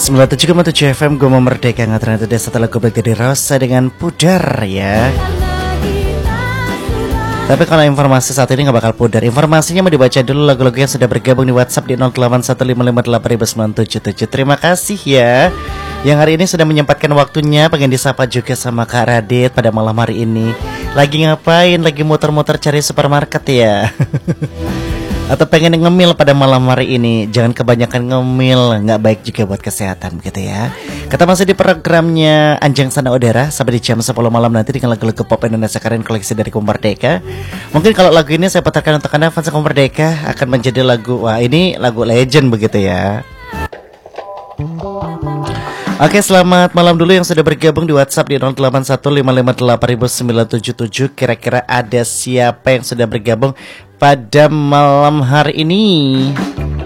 97,7 FM gue mau merdeka ngatren itu setelah gue balik dari Rosa dengan pudar ya. Tapi kalau informasi saat ini gak bakal pudar. Informasinya mau dibaca dulu lagu-lagu yang sudah bergabung di WhatsApp di 0815588977. Terima kasih ya yang hari ini sudah menyempatkan waktunya pengen disapa juga sama Kak Radit pada malam hari ini. Lagi ngapain? Lagi muter-muter cari supermarket ya? Atau pengen ngemil pada malam hari ini? Jangan kebanyakan ngemil, nggak baik juga buat kesehatan gitu ya. Kita masih di programnya Anjang Sana Udara sampai di jam 10 malam nanti dengan lagu-lagu pop Indonesia keren koleksi dari Komerdeka. Mungkin kalau lagu ini saya putarkan untuk Anda fans Komerdeka akan menjadi lagu, wah ini lagu legend begitu ya. Oke, selamat malam dulu yang sudah bergabung di WhatsApp di 0815588977. Kira-kira ada siapa yang sudah bergabung pada malam hari ini?